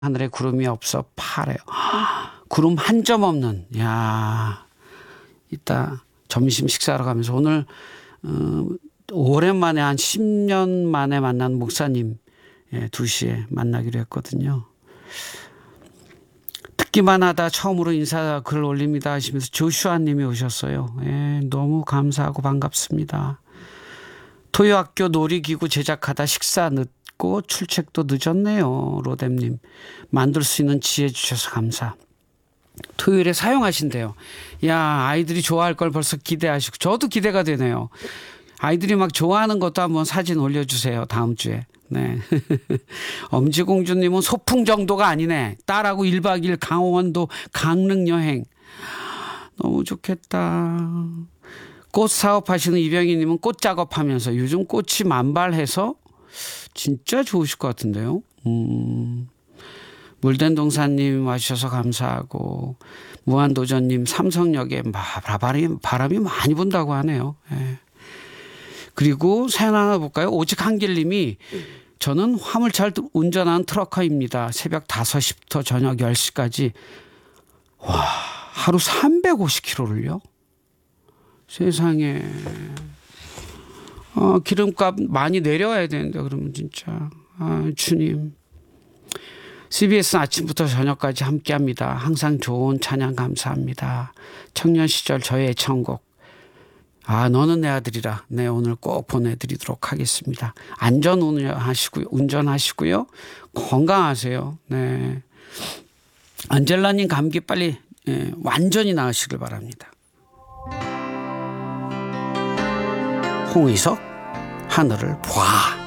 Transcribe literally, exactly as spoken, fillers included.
하늘에 구름이 없어 파래요. 구름 한 점 없는. 야, 이따 점심 식사하러 가면서 오늘 어, 오랜만에 한 십 년 만에 만난 목사님 예, 두 시에 만나기로 했거든요. 듣기만 하다 처음으로 인사 글 올립니다 하시면서 조슈아 님이 오셨어요. 예, 너무 감사하고 반갑습니다. 토요학교 놀이기구 제작하다 식사 늦고 출첵도 늦었네요. 로뎀님 만들 수 있는 지혜 주셔서 감사. 토요일에 사용하신대요. 야, 아이들이 좋아할 걸 벌써 기대하시고 저도 기대가 되네요. 아이들이 막 좋아하는 것도 한번 사진 올려주세요. 다음 주에. 네. 엄지공주님은 소풍 정도가 아니네. 딸하고 일 박 이 일 강원도 강릉 여행. 너무 좋겠다. 꽃 사업하시는 이병희님은 꽃 작업하면서 요즘 꽃이 만발해서 진짜 좋으실 것 같은데요. 음. 물된동산님 와주셔서 감사하고 무한도전님 삼성역에 바람이, 바람이 많이 분다고 하네요. 예. 그리고 사연 하나 볼까요? 오직 한길님이 저는 화물차를 운전하는 트럭커입니다. 새벽 다섯 시부터 저녁 열 시까지 와, 하루 삼백오십 킬로미터를요? 세상에. 어, 기름값 많이 내려와야 되는데 그러면 진짜 아, 주님. 씨비에스 아침부터 저녁까지 함께합니다. 항상 좋은 찬양 감사합니다. 청년 시절 저의 애창곡 아 너는 내 아들이라 네 오늘 꼭 보내드리도록 하겠습니다. 안전 운전하시고요. 운전하시고요. 건강하세요. 네. 안젤라님 감기 빨리 예, 완전히 나으시길 바랍니다. 홍의석 하늘을 봐.